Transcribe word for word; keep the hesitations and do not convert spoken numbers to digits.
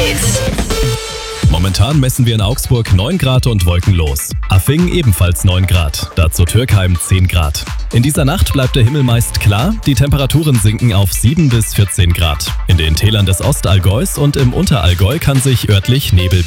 Update. Momentan messen wir in Augsburg neun Grad und wolkenlos. Affing ebenfalls neun Grad, dazu Türkheim zehn Grad. In dieser Nacht bleibt der Himmel meist klar, die Temperaturen sinken auf sieben bis vierzehn Grad. In den Tälern des Ostallgäus und im Unterallgäu kann sich örtlich Nebel